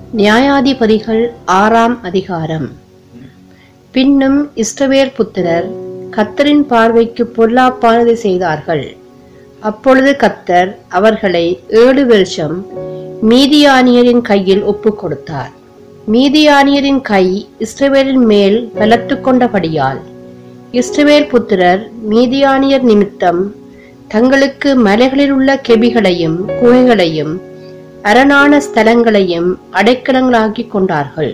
நியாயாதிபதிகள் 6ஆம் அதிகாரம். பின்னும் இஸ்ரவேல் புத்திரர் கர்த்தரின் பார்வைக்கு பொல்லாப்பானதை செய்தார்கள். அப்பொழுது கர்த்தர் அவர்களை 7 வருஷம் மீதியானியரின் கையில் ஒப்புக் கொடுத்தார். மீதியானியரின் கை இஸ்ரவேலின் மேல் பலத்து கொண்டபடியால் இஸ்ரவேல் புத்திரர் மீதியானியர் நிமித்தம் தங்களுக்கு மலைகளில் உள்ள கெபிகளையும் குகைகளையும் அரணான ஸ்தலங்களையும் அடைக்கலங்களாக்கி கொண்டார்கள்.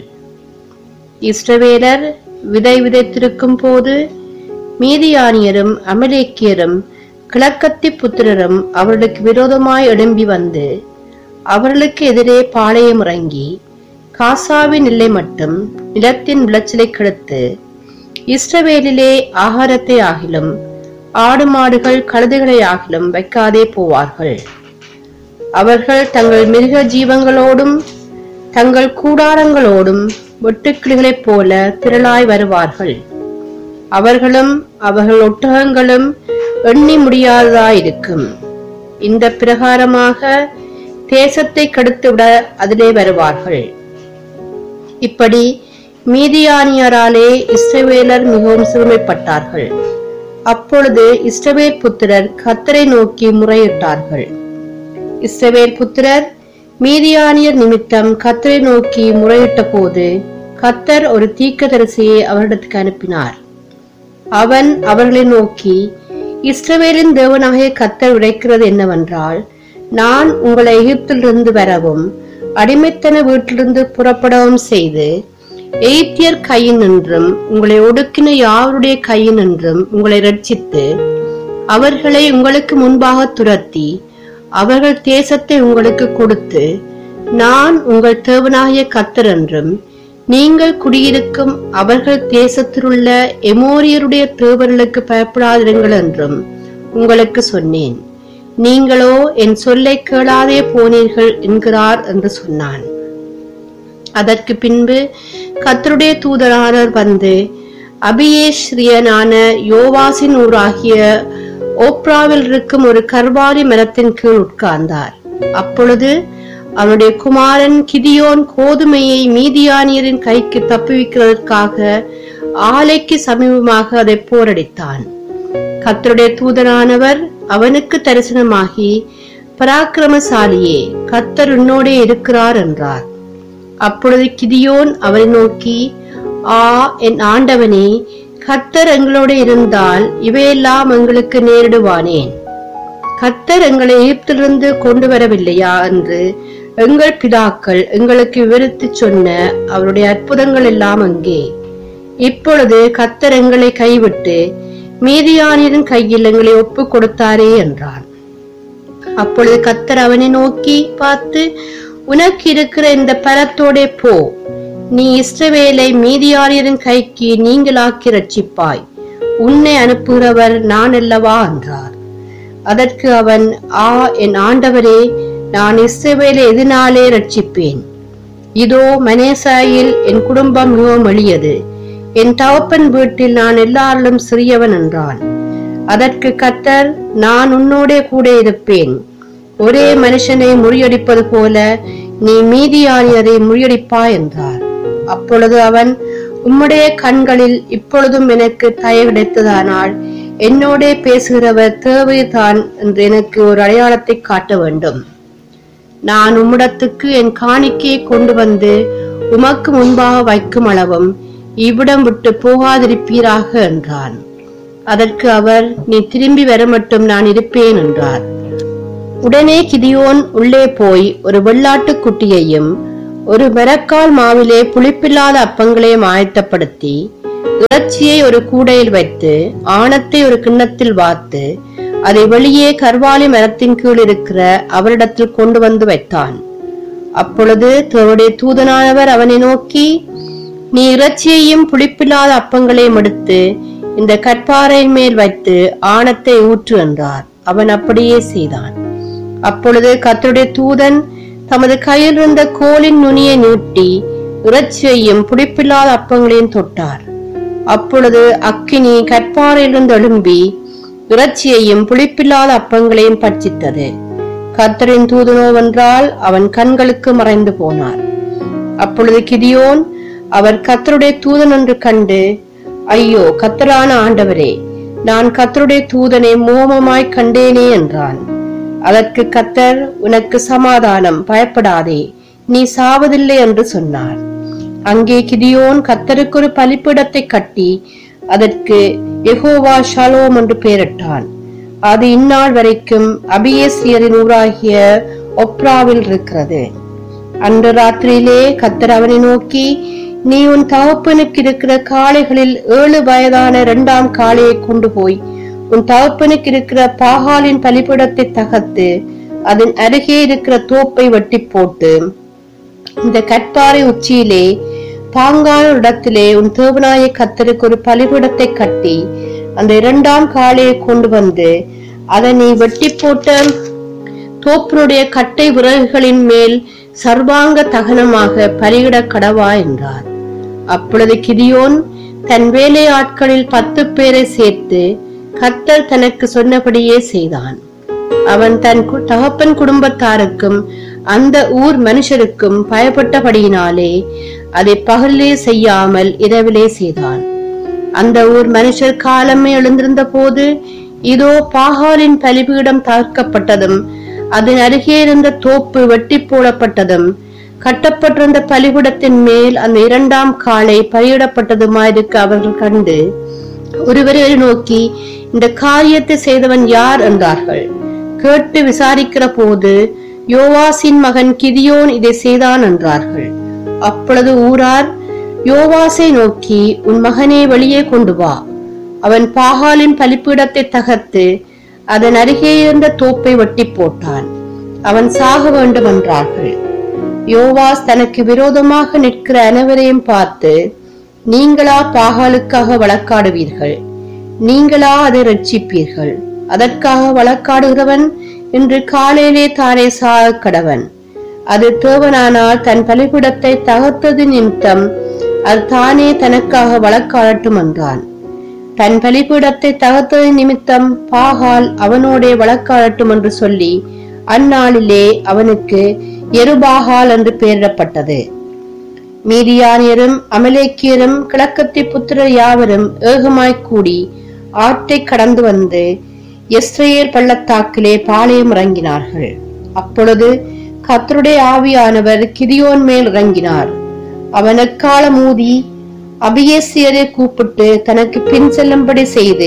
இஸ்ரவேலர் விதை விதைத்திருக்கும் போது மீதியானியரும் அமலேக்கியரும் கிழக்கத்தி புத்திரரும் அவர்களுக்கு விரோதமாய் எழும்பி வந்து அவர்களுக்கு எதிரே பாளையம் இறங்கி காசாவின் எல்லை மட்டும் நிலத்தின் விளைச்சலை கெடுத்து இஸ்ரவேலிலே ஆகாரத்தை ஆகிலும் ஆடு மாடுகள் கழுதைகளை ஆகிலும் வைக்காதே போவார்கள். அவர்கள் தங்கள் மிருக ஜீவங்களோடும் தங்கள் கூடாரங்களோடும் வெட்டுக்கிளிகளைப் போல திரளாய் வருவார்கள். அவர்களும் அவர்கள் ஒட்டகங்களும் எண்ணி முடியாததாயிருக்கும். இந்த பிரகாரமாக தேசத்தை கெடுத்துவிட அதிலே வருவார்கள். இப்படி மீதியானியராலே இஸ்ரவேலர் மிகவும் சிறுமைப்பட்டார்கள். அப்பொழுது இஸ்ரவேல் புத்திரர் கர்த்தரை நோக்கி முறையிட்டார்கள். இஸ்ரவேல் புத்திரர் மீதியானியர் நிமித்தம் கர்த்தரை நோக்கி முறையிட்ட போது கர்த்தர் ஒரு தீர்க்கதரிசியை அவரிடத்துக்கு அனுப்பினார். அவன் அவர்களை நோக்கி, இஸ்ரவேலின் தேவனாகிய கர்த்தர் உரைக்கிறது என்னவென்றால், நான் உங்களை எகிப்திலிருந்து வரவும் அடிமைத்தன வீட்டிலிருந்து புறப்படவும் செய்து எகிப்தியர் கையினின்றும் உங்களை ஒடுக்கின யாவருடைய கையினின்றும் உங்களை ரட்சித்து அவர்களை உங்களுக்கு முன்பாக துரத்தி அவர்கள் தேசத்தை உங்களுக்கு கொடுத்து நான் உங்கள் தேவனாகிய கர்த்தர் என்றும் நீங்கள் குடியிருக்கும் அவர்கள் தேசத்திலுள்ள எமோரியருடைய தேவர்களுக்கு பயப்படாதிருங்கள் என்றும் உங்களுக்கு சொன்னேன். நீங்களோ என் சொல்லை கேளாதே போனீர்கள் என்கிறார் என்று சொன்னான். அதற்கு பின்பு கர்த்தருடைய தூதரானவர் வந்து அபியேஸ்ரியனான யோவாசின் ஊராகிய ஓப்ராவில் இருக்கும் ஒரு கர்வாரி மரத்தின் கீழ் உட்கார்ந்தார். அப்பொழுது அவனுடைய குமாரன் கிதியோன் கோதுமையை மீதியானியரின் கைக்கு தப்புவிக்கிறதற்காக ஆலைக்கு சமீபமாக அதை போரடித்தான். கர்த்தருடைய தூதனானவர் அவனுக்கு தரிசனமாகி, பராக்கிரமசாலியே, கர்த்தர் உன்னோடே இருக்கிறார் என்றார். அப்பொழுது கிதியோன் அவரை நோக்கி, என் ஆண்டவனே, கர்த்தர் எங்களோட இருந்தால் இவையெல்லாம் எங்களுக்கு நேரிடுவானேன்? கர்த்தர் எங்களை எகிப்திலிருந்து கொண்டு வரவில்லையா என்று எங்கள் பிதாக்கள் எங்களுக்கு விவரித்து சொன்ன அவருடைய அற்புதங்கள் எல்லாம் அங்கே. இப்பொழுது கர்த்தர் எங்களை கைவிட்டு மீதியானியரின் கையில் எங்களை ஒப்பு கொடுத்தாரே என்றான். அப்பொழுது கர்த்தர் அவனை நோக்கி பார்த்து, உனக்கு இருக்கிற இந்த பலத்தோடே போ, நீ இஸ்ரவேலை மீதியானியரின் கைக்கு நீங்களாக்கி ரட்சிப்பாய், உன்னை அனுப்புகிறவர் நான் அல்லவா என்றார். அதற்கு அவன், என் ஆண்டவரே, நான் இஸ்ரவேலை எதனாலே ரட்சிப்பேன்? இதோ மனேசாயில் என் குடும்பம் மிகவும் எளியது, என் தகப்பன் வீட்டில் நான் எல்லாரிலும் சிறியவன் என்றான். அதற்கு கர்த்தர், நான் உன்னோடே கூட இருப்பேன், ஒரே மனுஷனை முறியடிப்பது போல நீ மீதியானியரை முறியடிப்பாய் என்றார். அப்பொழுது அவன், உம்முடைய கண்களில் இப்பொழுதும் எனக்கு தயவு கிடைத்ததானால் என்னோடே பேசுகிறவர் தேவைதான் என்று எனக்கு ஒரு அடையாளத்தை காட்ட வேண்டும். நான் உம்மிடத்துக்கு என் காணிக்கையை கொண்டு வந்து உமக்கு முன்பாக வைக்கும் அளவும் இவ்விடம் விட்டு போகாதிருப்பீராக என்றான். அதற்கு அவர், நீ திரும்பி வர மட்டும் நான் இருப்பேன் என்றார். உடனே கிதியோன் உள்ளே போய் ஒரு வெள்ளாட்டு குட்டியையும் ஒரு மரக்கால் மாவிலே புளிப்பில்லாத அப்பங்களையும் ஆயத்தப்படுத்தி இறைச்சியை ஒரு கூடையில் வைத்து ஆணத்தை ஒரு கிண்ணத்தில் வார்த்து அதை வெளியே கர்வாலி மரத்தின் கீழ் இருக்கிற அவரிடத்தில் கொண்டு வந்து வைத்தான். அப்பொழுது தன்னுடைய தூதனானவர் அவனை நோக்கி, நீ இறைச்சியையும் புளிப்பில்லாத அப்பங்களையும் எடுத்து இந்த கற்பாறையின் மேல் வைத்து ஆணத்தை ஊற்று என்றார். அவன் அப்படியே செய்தான். அப்பொழுது கர்த்தருடைய தூதன் தமது கையில் இருந்த கோலின் நுனியை நீட்டி இறைச்சியையும் புளிப்பில்லாத அப்பங்களையும் தொட்டார். அப்பொழுது அக்கினி கற்பாறையிலிருந்து எழும்பி இறைச்சியையும் புளிப்பில்லாத அப்பங்களையும் பட்சித்தது. கர்த்தரின் தூதனோவென்றால் அவன் கண்களுக்கு மறைந்து போனார். அப்பொழுது கிதியோன் அவர் கர்த்தருடைய தூதன் என்று கண்டு, ஐயோ கர்த்தரான ஆண்டவரே, நான் கர்த்தருடைய தூதனை மோகமாய் கண்டேனே என்றான். அதற்கு கர்த்தர், உனக்கு சமாதானம், பயப்படாதே, நீ சாவதில்லை என்று சொன்னார். அங்கே கிதியோன் கர்த்தருக்கு ஒரு பலிபீடத்தை கட்டி அதற்கு யெகோவா ஷாலோம் என்று பெயரிட்டான். அது இந்நாள் வரைக்கும் அபியேசியரின் ஊராகிய ஒப்ராவில் இருக்கிறது. அன்று ராத்திரியிலே கர்த்தர் அவனை நோக்கி, நீ உன் தகப்பனுக்கு இருக்கிற காளைகளில் 7 வயதான 2ஆம் காளையை கொண்டு போய் உன் தகப்பனுக்கு இருக்கிற பாகாலின் பலிபீடத்தை தகர்த்து அதன் அருகே இருக்கிற தோப்பை வெட்டி போட்டு இந்த கற்பாறை உச்சியிலே பாங்கான இடத்திலே உன் தேவனாய கர்த்தருக்கு ஒரு பலிபீடத்தை கட்டி அந்த 2ஆம் காளையை கொண்டு வந்து அதை நீ வெட்டி போட்ட தோப்பினுடைய கட்டை விறகுகளின் மேல் சர்வாங்க தகனமாக பலியிட கடவா என்றார். அப்பொழுது கிதியோன் தன் வேலை ஆட்களில் 10 பேரை சேர்த்து கர்த்தர் தனக்கு சொன்னபடியே செய்தான். அவன் தன் தகப்பன் குடும்பத்தாருக்கும் அந்த ஊர் மனுஷருக்கும் பயப்பட்டபடியினாலே அதை பகலிலே செய்யாமல் இரவிலே செய்தான். அந்த ஊர் மனுஷர் காலமே எழுந்திருந்த போது இதோ பாகாலின் பலிபீடம் தகர்க்கப்பட்டதும் அதன் அருகே இருந்த தோப்பு வெட்டி போடப்பட்டதும் கட்டப்பட்டிருந்த பலிபீடத்தின் மேல் அந்த 2ஆம் காளை பலியிடப்பட்டதுமாயிருக்க அவர்கள் கண்டு ஒருவரை நோக்கி, இந்த காரியத்தை செய்தவன் யார் என்றார்கள். கேட்டு விசாரிக்கிற போது யோவாசின் மகன் கிதியோன் இதை செய்தான் என்றார்கள். அப்பொழுது ஊரார் யோவாசை நோக்கி, உன் மகனை வெளியே கொண்டு வா, அவன் பாகாலின் பலிபீடத்தை தகர்த்து அதன் அருகே இருந்த தோப்பை வெட்டி போட்டான், அவன் சாக வேண்டும் என்றார்கள். யோவாஸ் தனக்கு விரோதமாக நிற்கிற அனைவரையும் பார்த்து, நீங்களா பாகாலுக்காக வழக்காடுவீர்கள்? நீங்களா அதை ரட்சிப்பீர்கள்? அதற்காக வழக்காடுகிறவன் இன்று காலையிலே தானே சாக கடவன். அது தேவனானால் தன் பலிபீடத்தை தகர்த்தது நிமித்தம் அது தானே தனக்காக வழக்காடட்டும் என்றான். தன் பலிபீடத்தை தகர்த்தது நிமித்தம் பாகால் அவனோட வழக்காடட்டும் என்று சொல்லி அந்நாளிலே அவனுக்கு எருபாகால் என்று பெயரிடப்பட்டது. மீதியானியரும் அமலேக்கியரும் கிழக்கத்தி புத்திரர் யாவரும் ஏகமாய் கூடி ஆற்றை கடந்து வந்து எஸ்ரேல் பள்ளத்தாக்கிலே பாளையம் இறங்கினார்கள். அப்பொழுது கர்த்தருடைய ஆவியானவர் கிதியோன் மேல் இறங்கினார். அவன் எக்காளம் ஊதி அபியேசியரை கூப்பிட்டு தனக்கு பின் செல்லும்படி செய்து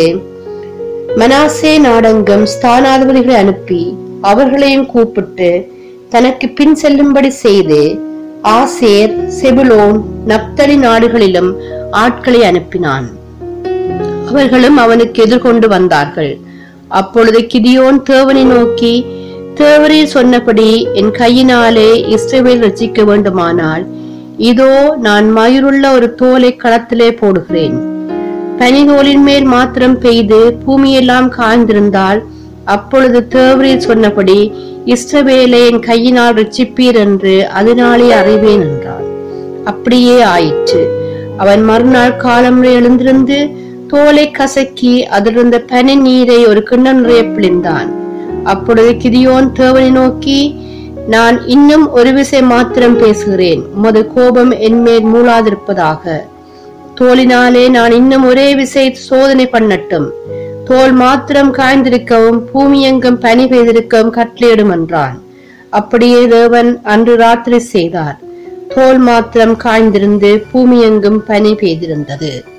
மனாசே நாடெங்கும் ஸ்தானாதிபதிகளை அனுப்பி அவர்களையும் கூப்பிட்டு தனக்கு பின் செல்லும்படி செய்து ஆசேர், செபுலோன், நப்தலி நாடுகளிலும் ஆட்களை அனுப்பினான். அவர்களும் அவனுக்கு எதிர்கொண்டு வந்தார்கள். அப்பொழுது கிதியோன் தேவனை நோக்கி, தேவரீர் சொன்னபடி என் கையினாலே இஸ்ரவேல் ரட்சிக்க வேண்டுமானால் இதோ நான் மயிருள்ள ஒரு தோலை களத்திலே போடுகிறேன். பனிதோலின் மேல் மாத்திரம் பெய்து பூமியெல்லாம் காய்ந்திருந்தால் அப்பொழுது தேவரீர் சொன்னபடி இஸ்ரவேலை என் கையினால் ரட்சிப்பீர் என்று அதனாலே அறிவேன் என்றான். அப்படியே ஆயிற்று. அவன் மறுநாள் காலமுறை எழுந்திருந்து தோலை கசக்கி அதிலிருந்த பனி நீரை ஒரு கிண்ணம் நிறைய பிழிந்தான். அப்பொழுது கிதியோன் தேவனை நோக்கி, நான் இன்னும் ஒரு விசை மாத்திரம் பேசுகிறேன், உமது கோபம் என்மேல் மூளாதிருப்பதாக. தோலினாலே நான் இன்னும் ஒரே விசை சோதனை பண்ணட்டும், தோல் மாத்திரம் காய்ந்திருக்கவும் பூமி எங்கும் பனி பெய்திருக்கவும் கட்டளையிடும் என்றான். அப்படியே தேவன் அன்று ராத்திரி செய்தார். தோல் மாத்திரம் காய்ந்திருந்து பூமி எங்கும் பனி பெய்திருந்தது.